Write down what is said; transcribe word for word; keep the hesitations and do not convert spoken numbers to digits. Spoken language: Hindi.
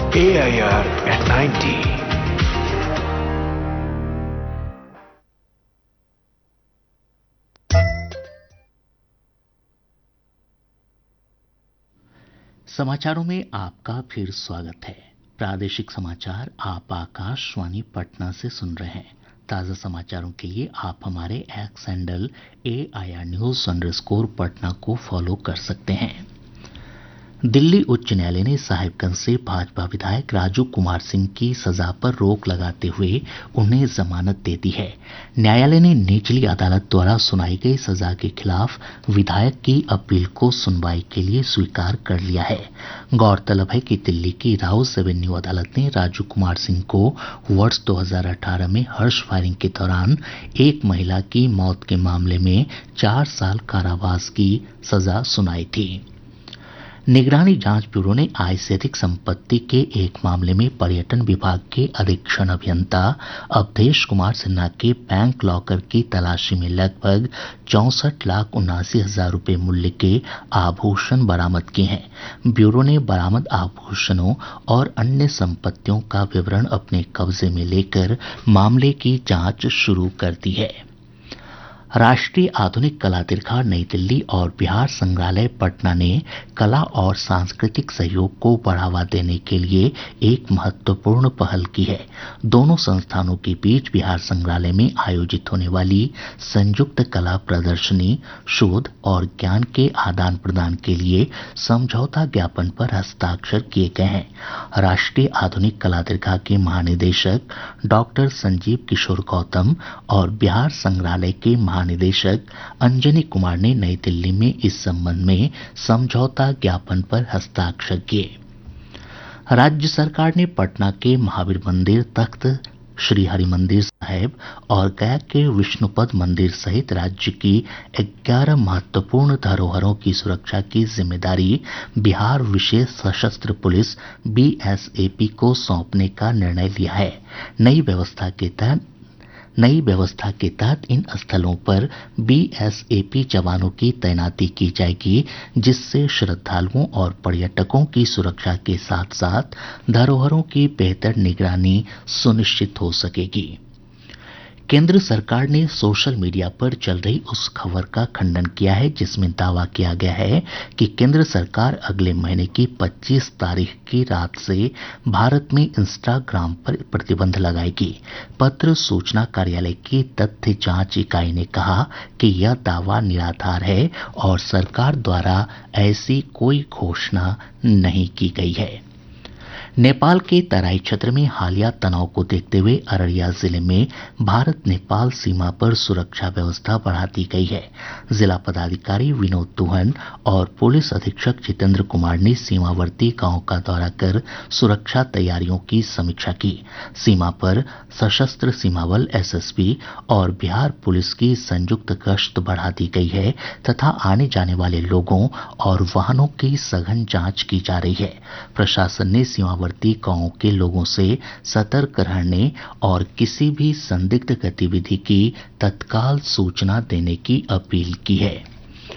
A I R at ninety. समाचारों में आपका फिर स्वागत है। प्रादेशिक समाचार आप आकाशवाणी पटना से सुन रहे हैं। ताज़ा समाचारों के लिए आप हमारे x handle A I R news underscore Patna को फॉलो कर सकते हैं। दिल्ली उच्च न्यायालय ने साहिबगंज से भाजपा विधायक राजू कुमार सिंह की सजा पर रोक लगाते हुए उन्हें जमानत दे दी है। न्यायालय ने निचली अदालत द्वारा सुनाई गई सजा के खिलाफ विधायक की अपील को सुनवाई के लिए स्वीकार कर लिया है। गौरतलब है कि दिल्ली की राउस एवेन्यू अदालत ने राजू कुमार सिंह को वर्ष दो हज़ार अठारह में हर्ष फायरिंग के दौरान एक महिला की मौत के मामले में चार साल कारावास की सजा सुनाई थी। निगरानी जांच ब्यूरो ने आय से अधिक संपत्ति के एक मामले में पर्यटन विभाग के अधीक्षण अभियंता अवधेश कुमार सिन्हा के बैंक लॉकर की तलाशी में लगभग चौंसठ लाख उनासी हजार रूपये मूल्य के आभूषण बरामद किए हैं। ब्यूरो ने बरामद आभूषणों और अन्य संपत्तियों का विवरण अपने कब्जे में लेकर मामले की जांच शुरू कर दी है। राष्ट्रीय आधुनिक कला दीर्घा नई दिल्ली और बिहार संग्रहालय पटना ने कला और सांस्कृतिक सहयोग को बढ़ावा देने के लिए एक महत्वपूर्ण पहल की है। दोनों संस्थानों के बीच बिहार संग्रहालय में आयोजित होने वाली संयुक्त कला प्रदर्शनी, शोध और ज्ञान के आदान प्रदान के लिए समझौता ज्ञापन पर हस्ताक्षर किए गए हैं। राष्ट्रीय आधुनिक कला दीर्घा के महानिदेशक डॉक्टर संजीव किशोर गौतम और बिहार संग्रहालय के निदेशक अंजनी कुमार ने नई दिल्ली में इस संबंध में समझौता ज्ञापन पर हस्ताक्षर किए। राज्य सरकार ने पटना के महावीर मंदिर, तख्त श्री हरिमंदिर साहिब और गया के विष्णुपद मंदिर सहित राज्य की ग्यारह महत्वपूर्ण धरोहरों की सुरक्षा की जिम्मेदारी बिहार विशेष सशस्त्र police B S A P को सौंपने का निर्णय लिया है। नई व्यवस्था के तहत नई व्यवस्था के तहत इन स्थलों पर बी एस ए पी जवानों की तैनाती की जाएगी, जिससे श्रद्धालुओं और पर्यटकों की सुरक्षा के साथ साथ धरोहरों की बेहतर निगरानी सुनिश्चित हो सकेगी। केंद्र सरकार ने सोशल मीडिया पर चल रही उस खबर का खंडन किया है जिसमें दावा किया गया है कि केंद्र सरकार अगले महीने की पच्चीस तारीख की रात से भारत में इंस्टाग्राम पर प्रतिबंध लगाएगी। पत्र सूचना कार्यालय की तथ्य जांच इकाई ने कहा कि यह दावा निराधार है और सरकार द्वारा ऐसी कोई घोषणा नहीं की गई है। नेपाल के तराई क्षेत्र में हालिया तनाव को देखते हुए अररिया जिले में भारत नेपाल सीमा पर सुरक्षा व्यवस्था बढ़ा दी गई है। जिला पदाधिकारी विनोद दुहन और पुलिस अधीक्षक जितेंद्र कुमार ने सीमावर्ती गांव का दौरा कर सुरक्षा तैयारियों की समीक्षा की। सीमा पर सशस्त्र सीमा बल एस एस बी और बिहार पुलिस की संयुक्त गश्त बढ़ा दी गई है तथा आने जाने वाले लोगों और वाहनों की सघन जांच की जा रही है। प्रशासन ने सीमावर्ती गांवों के लोगों से सतर्क रहने और किसी भी संदिग्ध गतिविधि की तत्काल सूचना देने की अपील की है।